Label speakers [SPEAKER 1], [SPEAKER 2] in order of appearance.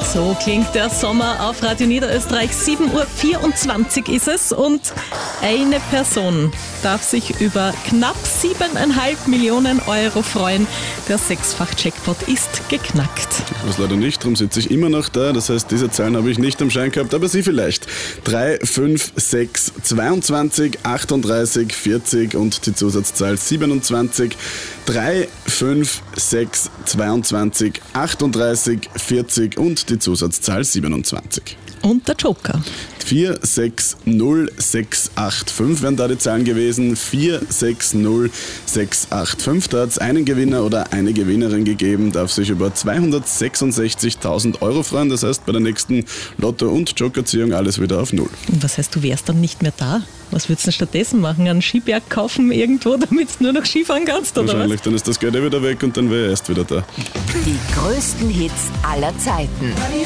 [SPEAKER 1] So klingt der Sommer auf Radio Niederösterreich. 7.24 Uhr ist es und eine Person darf sich über knapp 7,5 Millionen Euro freuen. Der Sechsfach-Jackpot ist geknackt.
[SPEAKER 2] Ich weiß leider nicht, darum sitze ich immer noch da. Das heißt, diese Zahlen habe ich nicht am Schein gehabt, aber Sie vielleicht. 3, 5, 6, 22, 38, 40 und die Zusatzzahl 27. 3, 5, 6, 22, 38, 40 und die Zusatzzahl 27.
[SPEAKER 1] Und der Joker.
[SPEAKER 2] 4, 6, 0, 6, 8, 5 wären da die Zahlen gewesen. 4, 6, 0, 6, 8, 5. Da hat es einen Gewinner oder eine Gewinnerin gegeben, darf sich über 266.000 Euro freuen. Das heißt, bei der nächsten Lotto- und Jokerziehung alles wieder auf Null.
[SPEAKER 1] Und was heißt, du wärst dann nicht mehr da? Was würdest du denn stattdessen machen? Einen Skiberg kaufen irgendwo, damit du nur noch Skifahren kannst, oder
[SPEAKER 2] Wahrscheinlich,
[SPEAKER 1] was?
[SPEAKER 2] dann ist das Geld wieder weg und dann wäre er erst wieder da.
[SPEAKER 3] Die größten Hits aller Zeiten.